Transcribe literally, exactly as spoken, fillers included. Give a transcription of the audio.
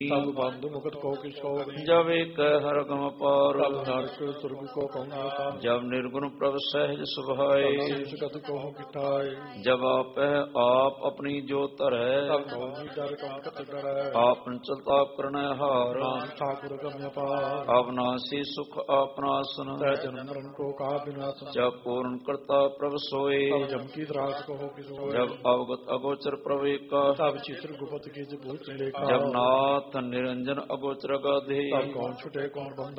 तब बंधु मुकुट को किशोर जब एक हर गम पार तब नरक सुरभि को कहूँ जब निर्गुण प्रभ सहज सुभाए गति को किठाए जब आप आप अपनी ज्योत है तब नौनी डर कम कत डर आप चलता करण हार ठाकुर गम्य पार अविनाशी सुख आपनासन जन्म मरण को का विनाश जब पूर्ण करता प्रभ सोए तब जम की त्रास को किशोर जब अवगत अगोचर प्रभु का तब चित्र गुपत की भूत लेखा जब नाथ निरंजन अगोचर गाधे तब कौन छुटे कौन बंधन